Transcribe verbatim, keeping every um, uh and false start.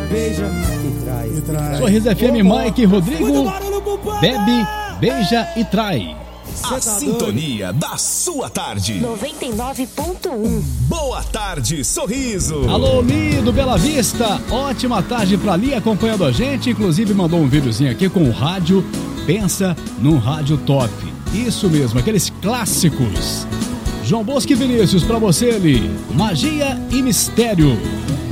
beija e trai. E trai. Sorriso F M, Mike Rodrigo, bebe, beija e trai. A sintonia da sua tarde. noventa e nove ponto um. Boa tarde, Sorriso. Alô, Li do Bela Vista. Ótima tarde pra Li acompanhando a gente. Inclusive mandou um videozinho aqui com o rádio. Pensa num rádio top. Isso mesmo, aqueles clássicos. João Bosco e Vinícius, pra você, Li. Magia e mistério.